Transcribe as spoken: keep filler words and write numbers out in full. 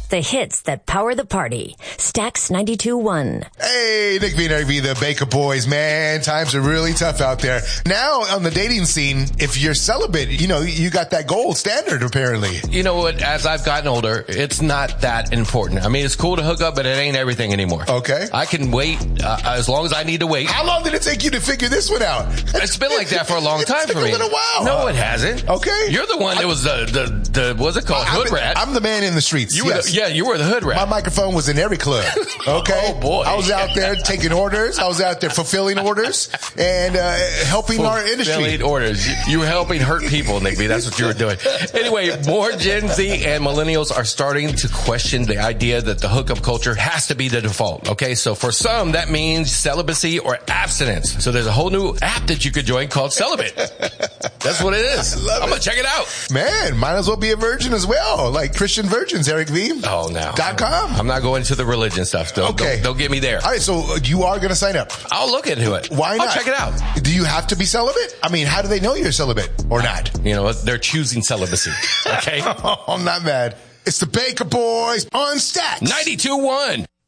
the hits that power the party. Stax ninety-two point one. Hey, Nick V and Eric V, the Baker Boys, man. Times are really tough out there. Now, on the dating scene, if you're celibate, you know, you got that gold standard, apparently. You know what? As I've gotten older, it's not that important. I mean, it's cool to hook up, but it ain't everything anymore. Okay. I can wait uh, as long as I need to wait. How long did it take you to figure this one out? It's been like that for a long time it took for me. a little while. No, huh? it hasn't. Okay. You're the one that was the, the, the what's it called? Hood I'm, rat. I'm the man in the streets. You were yes. the, yeah, you were the hood rat. My microphone was in every club. Okay. Oh, boy. I was out there taking orders. I was out there fulfilling orders and uh, helping Fulfilling our industry. orders. You, you were helping hurt people, Nick B. That's what you were doing. Anyway, more Gen Z and millennials are starting to question the idea that the hookup culture has to be the default. Okay, so for some, that means celibacy or abstinence. So there's a whole new app that you could join called Celibate. That's what it is. I love I'm it. going to check it out. Man, might as well be a virgin as well, like Christian virgins, Eric V. Oh, no. Dot com. I'm not going to the religion stuff. Don't, Okay. don't, don't get me there. All right, so you are going to sign up. I'll look into it. Why not? I'll check it out. Do you have to be celibate? I mean, how do they know you're celibate or not? You know what? They're choosing celibacy. Okay? Oh, I'm not mad. It's the Baker Boys on Stax ninety-two point one.